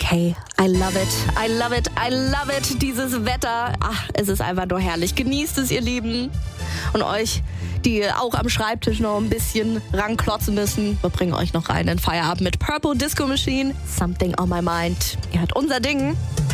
Okay, I love it, I love it, I love it, dieses Wetter. Ach, es ist einfach nur herrlich. Genießt es, ihr Lieben. Und euch, die auch am Schreibtisch noch ein bisschen ranklotzen müssen, wir bringen euch noch rein in Feierabend mit Purple Disco Machine, Something on My Mind. Ihr hört unser Ding.